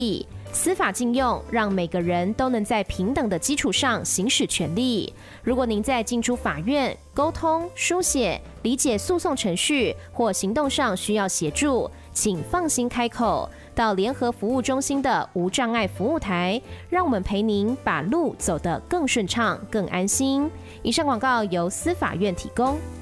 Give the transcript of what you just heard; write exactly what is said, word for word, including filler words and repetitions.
司法禁用，让每个人都能在平等的基础上行使权利。如果您在进出法院、沟通、书写、理解诉讼程序或行动上需要协助，请放心开口，到联合服务中心的无障碍服务台，让我们陪您把路走得更顺畅、更安心。以上广告由司法院提供。